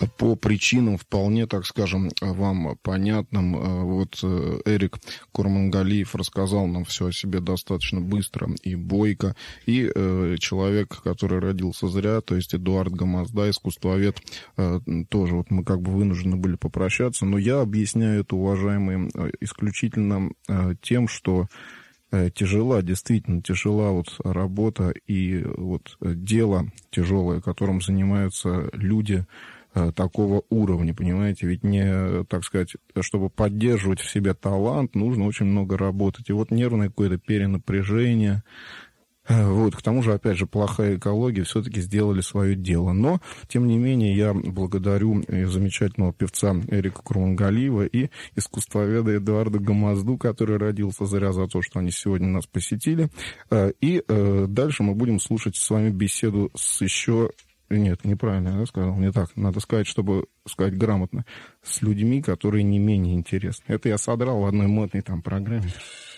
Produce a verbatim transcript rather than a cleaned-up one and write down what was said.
по причинам вполне, так скажем, вам понятным. Вот Эрик Курмангалиев рассказал нам все о себе достаточно быстро и бойко. И э, человек, который родился зря, то есть Эдуард Гамазда, искусствовед, э, тоже вот мы как бы вынуждены были попрощаться. Но я объясняю это, уважаемые, исключительно э, тем, что тяжела, действительно тяжела вот работа и вот дело тяжелое, которым занимаются люди такого уровня, понимаете, ведь не, так сказать, чтобы поддерживать в себе талант, нужно очень много работать. И вот нервное какое-то перенапряжение, вот, к тому же, опять же, плохая экология, все-таки сделали свое дело. Но, тем не менее, я благодарю замечательного певца Эрика Курмангалиева и искусствоведа Эдуарда Гамазду, который родился зря, за то, что они сегодня нас посетили. И дальше мы будем слушать с вами беседу с еще... Нет, неправильно я сказал, не так. Надо сказать, чтобы сказать грамотно, с людьми, которые не менее интересны. Это я содрал в одной модной там программе.